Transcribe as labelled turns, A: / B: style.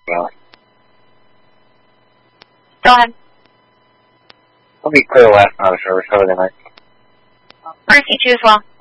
A: Yeah.
B: Go ahead.
A: I'll be clear last night of service. Have a good night.
B: Mercy, too, as well.